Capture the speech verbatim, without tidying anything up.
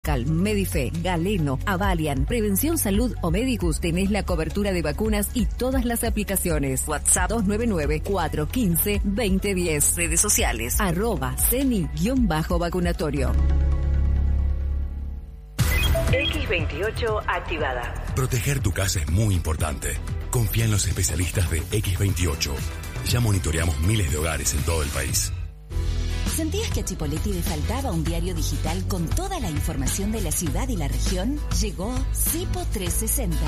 Medical, Medife, Galeno, Avalian, Prevención Salud o Medicus tenés la cobertura de vacunas y todas las aplicaciones. WhatsApp dos nueve nueve, cuatro uno cinco, dos cero uno cero. Redes sociales, arroba ceni-vacunatorio. equis veintiocho activada. Proteger tu casa es muy importante. Confía en los especialistas de equis veintiocho. Ya monitoreamos miles de hogares en todo el país. ¿Sentías que a Chipolletti le faltaba un diario digital con toda la información de la ciudad y la región? Llegó Cipo trescientos sesenta,